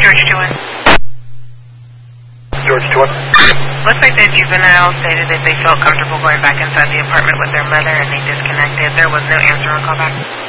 George Stewart. George Stewart. Looks like the juvenile stated that they felt comfortable going back inside the apartment with their mother and they disconnected. There was no answer on callback.